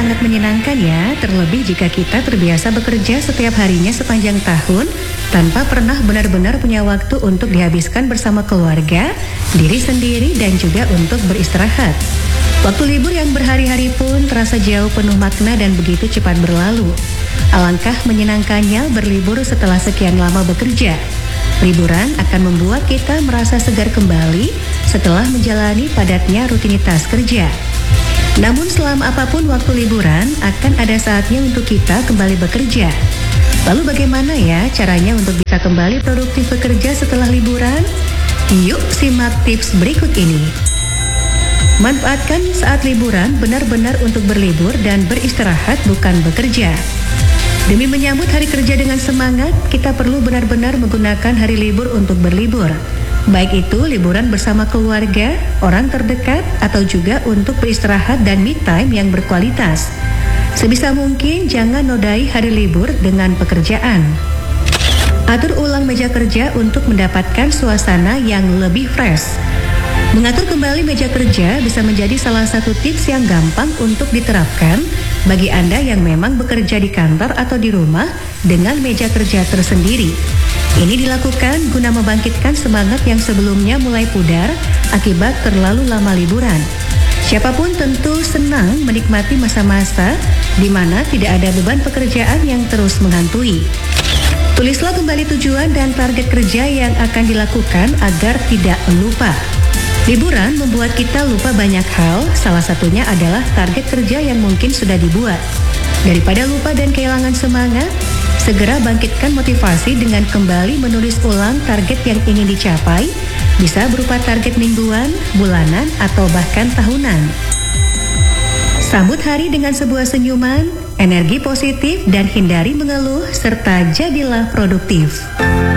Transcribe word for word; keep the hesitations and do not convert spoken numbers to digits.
sangat menyenangkan ya, terlebih jika kita terbiasa bekerja setiap harinya sepanjang tahun tanpa pernah benar-benar punya waktu untuk dihabiskan bersama keluarga, diri sendiri, dan juga untuk beristirahat. Waktu libur yang berhari-hari pun terasa jauh penuh makna dan begitu cepat berlalu. Alangkah menyenangkannya berlibur setelah sekian lama bekerja. Liburan akan membuat kita merasa segar kembali setelah menjalani padatnya rutinitas kerja. Namun selama apapun waktu liburan, akan ada saatnya untuk kita kembali bekerja. Lalu bagaimana ya caranya untuk bisa kembali produktif bekerja setelah liburan? Yuk simak tips berikut ini. Manfaatkan saat liburan benar-benar untuk berlibur dan beristirahat, bukan bekerja. Demi menyambut hari kerja dengan semangat, kita perlu benar-benar menggunakan hari libur untuk berlibur. Baik itu liburan bersama keluarga, orang terdekat, atau juga untuk beristirahat dan me time yang berkualitas. Sebisa mungkin jangan nodai hari libur dengan pekerjaan. Atur ulang meja kerja untuk mendapatkan suasana yang lebih fresh. Mengatur kembali meja kerja bisa menjadi salah satu tips yang gampang untuk diterapkan bagi Anda yang memang bekerja di kantor atau di rumah dengan meja kerja tersendiri. Ini dilakukan guna membangkitkan semangat yang sebelumnya mulai pudar akibat terlalu lama liburan. Siapapun tentu senang menikmati masa-masa di mana tidak ada beban pekerjaan yang terus menghantui. Tulislah kembali tujuan dan target kerja yang akan dilakukan agar tidak lupa. Liburan membuat kita lupa banyak hal, salah satunya adalah target kerja yang mungkin sudah dibuat. Daripada lupa dan kehilangan semangat, segera bangkitkan motivasi dengan kembali menulis ulang target yang ingin dicapai, bisa berupa target mingguan, bulanan, atau bahkan tahunan. Sambut hari dengan sebuah senyuman, energi positif, dan hindari mengeluh, serta jadilah produktif.